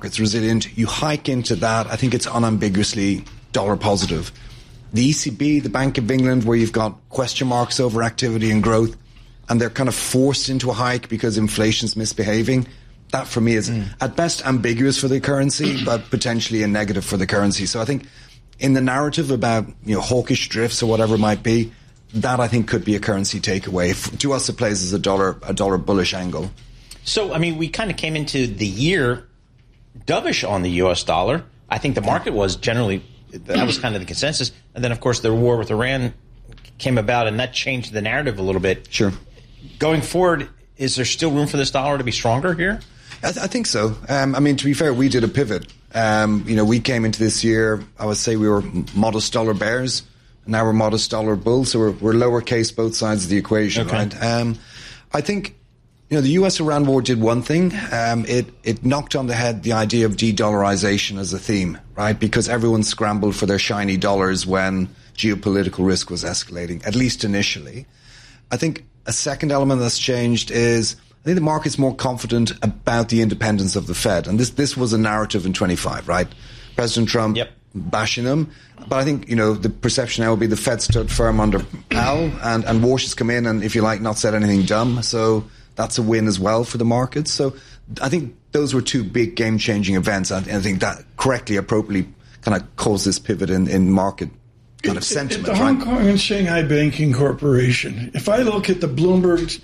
market's resilient. You hike into that. I think it's unambiguously dollar positive. The ECB, the Bank of England, where you've got question marks over activity and growth, and they're kind of forced into a hike because inflation's misbehaving. That, for me, is at best ambiguous for the currency, but potentially a negative for the currency. So I think in the narrative about hawkish drifts or whatever it might be, that I think could be a currency takeaway. To us, it plays as a dollar bullish angle. So, I mean, we kind of came into the year dovish on the U.S. dollar. I think the market was generally, that was kind of the consensus. And then, of course, the war with Iran came about, and that changed the narrative a little bit. Sure. Going forward, is there still room for this dollar to be stronger here? I think so. I mean, to be fair, we did a pivot. We came into this year, I would say we were modest dollar bears. Now we're modest dollar bulls, so we're lowercase both sides of the equation, okay. Right? I think, the U.S.-Iran war did one thing. It knocked on the head the idea of de-dollarization as a theme, right? Because everyone scrambled for their shiny dollars when geopolitical risk was escalating, at least initially. I think a second element that's changed is I think the market's more confident about the independence of the Fed. And this was a narrative in 25, right? President Trump bashing him. But I think, the perception now will be the Fed stood firm under Powell and Walsh has come in and, if you like, not said anything dumb. So that's a win as well for the markets. So I think those were two big game-changing events. And I think that correctly, appropriately kind of caused this pivot in market kind of sentiment. At the Hong Kong and Shanghai Banking Corporation, if I look at the Bloomberg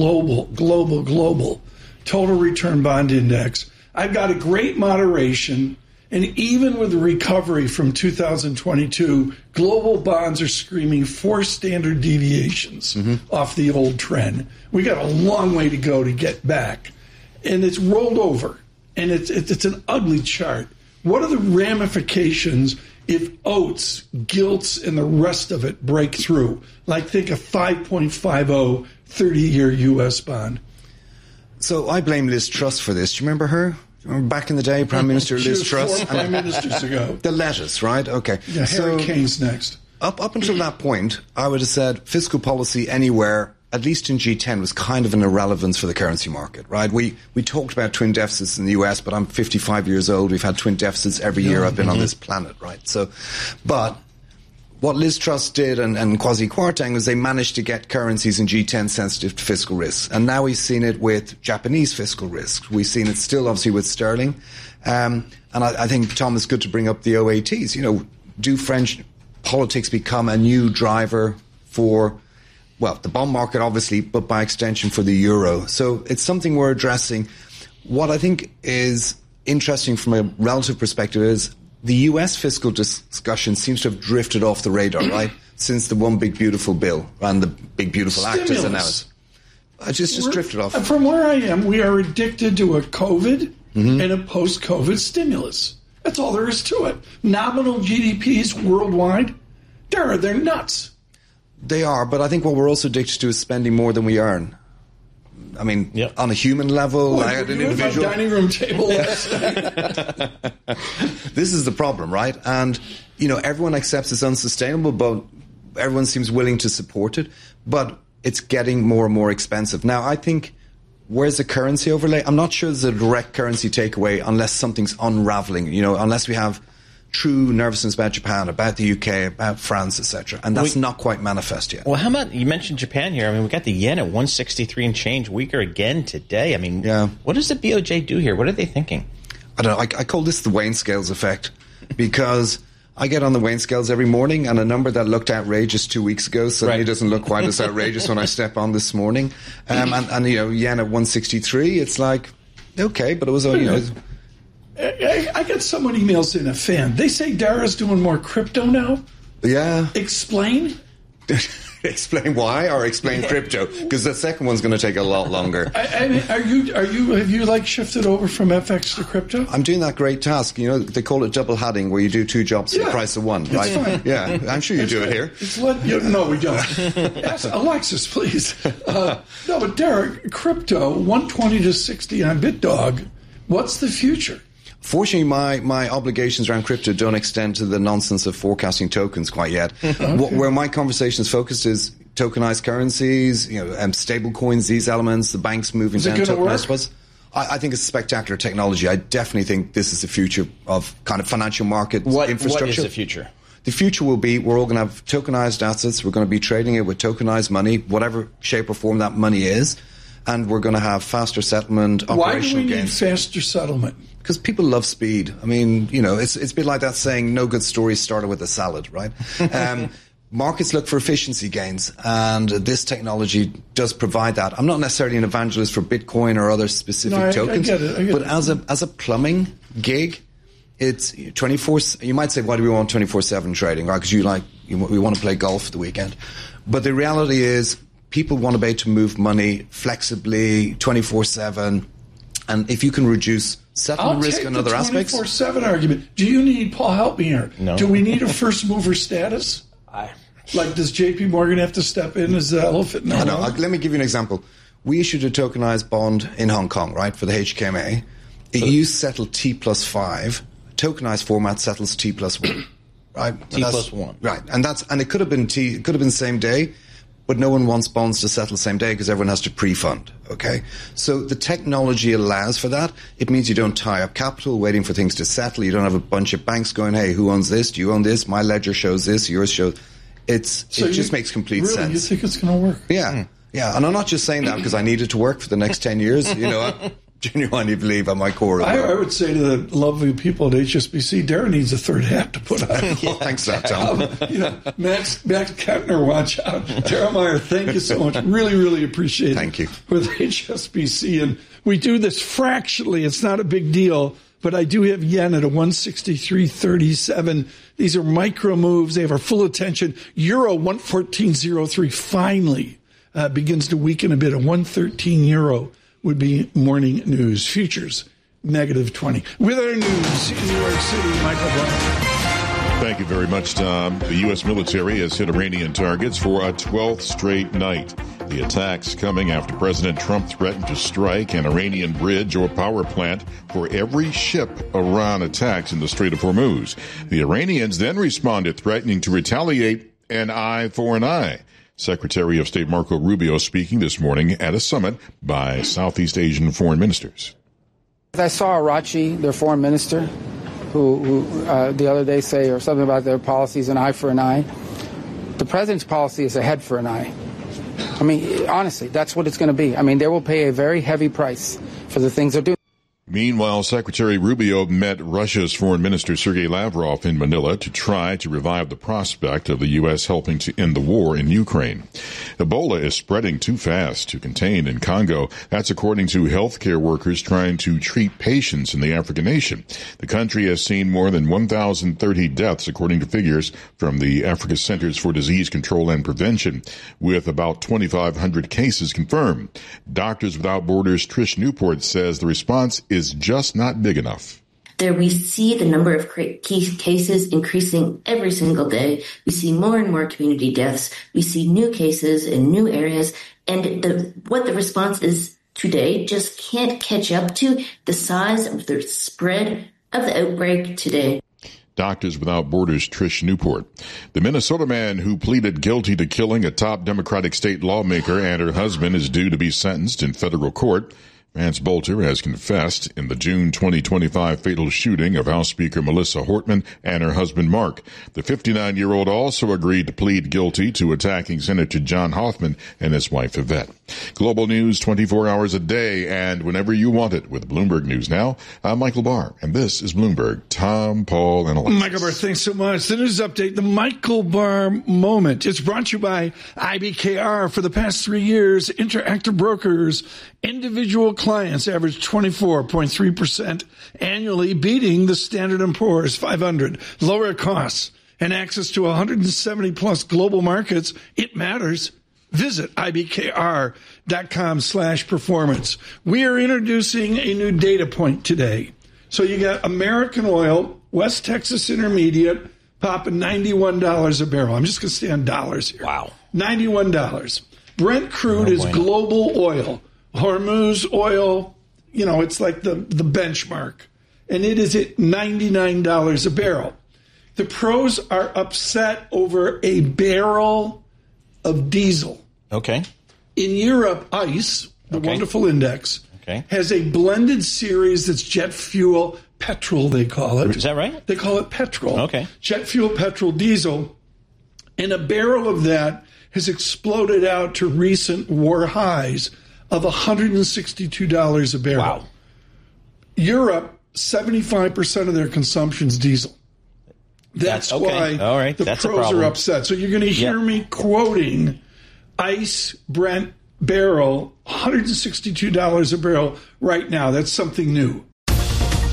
global total return bond index, I've got a great moderation. And even with the recovery from 2022, global bonds are screaming 4 standard deviations off the old trend. We got a long way to go to get back. And it's rolled over. And it's an ugly chart. What are the ramifications if Oates, Gilts, and the rest of it break through? Like think a 5.50 30-year U.S. bond. So I blame Liz Truss for this. Do you remember her? Back in the day, Prime Minister Liz Truss. 4 prime ministers ago. The lettuce, right? Okay. Yeah, Harry Kane's next. Up until that point, I would have said fiscal policy anywhere, at least in G10, was kind of an irrelevance for the currency market, right? We talked about twin deficits in the US, but I'm 55 years old. We've had twin deficits every year I've been on this planet, right? So, but what Liz Truss did and Kwasi Kwarteng was they managed to get currencies in G10 sensitive to fiscal risks. And now we've seen it with Japanese fiscal risks. We've seen it still, obviously, with sterling. And I think, Tom, it's good to bring up the OATs. Do French politics become a new driver for, well, the bond market, obviously, but by extension for the euro? So it's something we're addressing. What I think is interesting from a relative perspective is the U.S. fiscal discussion seems to have drifted off the radar, right? Since the One Big Beautiful Bill and the Big Beautiful Act is announced. It's just drifted off. From where I am, we are addicted to a COVID and a post-COVID stimulus. That's all there is to it. Nominal GDPs worldwide, they're nuts. They are, but I think what we're also addicted to is spending more than we earn. I mean, on a human level, I had an individual dining room table last night. This is the problem, right? And everyone accepts it's unsustainable, but everyone seems willing to support it. But it's getting more and more expensive. Now, I think where's the currency overlay? I'm not sure there's a direct currency takeaway unless something's unraveling. Unless we have true nervousness about Japan, about the UK, about France, etc. And that's not quite manifest yet. Well, how about, you mentioned Japan here. I mean, we got the yen at 163 and change, weaker again today. I mean, what does the BOJ do here? What are they thinking? I don't know. I call this the Wayne Scales effect because I get on the Wayne Scales every morning and a number that looked outrageous 2 weeks ago suddenly doesn't look quite as outrageous when I step on this morning. And yen at 163, it's like, okay, but it was, I got someone emails in, a fan. They say Dara's doing more crypto now. Yeah. Explain? Explain why or explain crypto? Because the second one's going to take a lot longer. I mean, have you shifted over from FX to crypto? I'm doing that great task. They call it double hatting, where you do 2 jobs for the price of one, right? Fine. Yeah, I'm sure you do it here. No, we don't. Ask Alexis, please. No, but Derek, crypto 120 to 60 on BitDog. What's the future? Fortunately, my obligations around crypto don't extend to the nonsense of forecasting tokens quite yet. Okay. Where my conversation is focused is tokenized currencies, stable coins, these elements, the banks moving down tokenized ones. I think it's spectacular technology. I definitely think this is the future of kind of financial market infrastructure. What is the future? The future will be we're all going to have tokenized assets. We're going to be trading it with tokenized money, whatever shape or form that money is. And we're going to have faster settlement, operational gains. Why do we need faster settlement? Because people love speed. I mean, it's a bit like that saying, no good story started with a salad, right? Markets look for efficiency gains, and this technology does provide that. I'm not necessarily an evangelist for Bitcoin or other specific tokens, I get but it. as a plumbing gig, it's 24. You might say, why do we want 24/7 trading? Right? Because we want to play golf for the weekend. But the reality is, people want to be able to move money flexibly, 24/7, and if you can reduce settlement risk and other aspects. 24/7 argument. Do you need, Paul, help me here? No. Do we need a first mover status? Like, does JP Morgan have to step in as the elephant in the room? Let me give you an example. We issued a tokenized bond in Hong Kong, right, for the HKMA. It used settle T+5. Tokenized format settles T+1, right? T+1. Right. And it could have been same day, but no one wants bonds to settle same day because everyone has to pre-fund, okay? So the technology allows for that. It means you don't tie up capital waiting for things to settle. You don't have a bunch of banks going, hey, who owns this? Do you own this? My ledger shows this. Yours shows... It just makes complete sense. You think it's going to work? Yeah. Yeah. And I'm not just saying that because I need it to work for the next 10 years. I genuinely believe at my core. I would say to the lovely people at HSBC, Darren needs a third hat to put on. Well, thanks for that, Tom. Max Kettner, watch out. Darren Meyer, thank you so much. Really, really appreciate it. Thank you. With HSBC. And we do this fractionally. It's not a big deal. But I do have yen at a 163.37. These are micro moves. They have our full attention. Euro 114.03 finally begins to weaken a bit. A 113 euro would be morning news. Futures negative 20. With our news in New York City, Michael Barr. Thank you very much, Tom. The U.S. military has hit Iranian targets for a 12th straight night. The attacks coming after President Trump threatened to strike an Iranian bridge or power plant for every ship Iran attacks in the Strait of Hormuz. The Iranians then responded, threatening to retaliate an eye for an eye. Secretary of State Marco Rubio speaking this morning at a summit by Southeast Asian foreign ministers. I saw Arachi, their foreign minister, who the other day say or something about their policies, an eye for an eye. The president's policy is a head for an eye. I mean, honestly, that's what it's going to be. I mean, they will pay a very heavy price for the things they're doing. Meanwhile, Secretary Rubio met Russia's Foreign Minister Sergei Lavrov in Manila to try to revive the prospect of the U.S. helping to end the war in Ukraine. Ebola is spreading too fast to contain in Congo. That's according to healthcare workers trying to treat patients in the African nation. The country has seen more than 1,030 deaths, according to figures from the Africa Centers for Disease Control and Prevention, with about 2,500 cases confirmed. Doctors Without Borders' Trish Newport says the response is just not big enough. There we see the number of cases increasing every single day. We see more and more community deaths. We see new cases in new areas. And what the response is today just can't catch up to the size of the spread of the outbreak today. Doctors Without Borders' Trish Newport. The Minnesota man who pleaded guilty to killing a top Democratic state lawmaker and her husband is due to be sentenced in federal court. Vance Bolter has confessed in the June 2025 fatal shooting of House Speaker Melissa Hortman and her husband Mark. The 59-year-old also agreed to plead guilty to attacking Senator John Hoffman and his wife Yvette. Global news 24 hours a day and whenever you want it with Bloomberg News Now. I'm Michael Barr, and this is Bloomberg. Tom, Paul, and Alexis. Michael Barr, thanks so much. The news update, the Michael Barr moment. It's brought to you by IBKR. For the past 3 years, Interactive Brokers, individual clients averaged 24.3% annually, beating the Standard & Poor's 500. Lower costs and access to 170-plus global markets. It matters. Visit ibkr.com/performance. We are introducing a new data point today. So you got American Oil, West Texas Intermediate, popping $91 a barrel. I'm just going to stay on dollars here. Wow. $91. Brent crude is global oil. Hormuz oil, it's like the benchmark. And it is at $99 a barrel. The pros are upset over a barrel of diesel. Okay. In Europe, ICE, the wonderful index, has a blended series that's jet fuel petrol, they call it. Is that right? They call it petrol. Okay. Jet fuel, petrol, diesel. And a barrel of that has exploded out to recent war highs of $162 a barrel. Wow. Europe, 75% of their consumption is diesel. That's okay. why All right. the That's a pros problem. are upset. So you're going to hear me quoting ICE Brent barrel, $162 a barrel right now. That's something new.